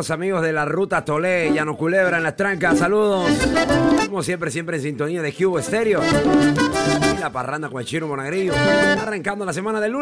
los amigos de la Ruta Tolé, Llano Culebra en Las Trancas, saludos. Como siempre en sintonía de Cubo Estéreo. Y la parranda con el Chino Monagrillo. Arrancando la semana del lunes.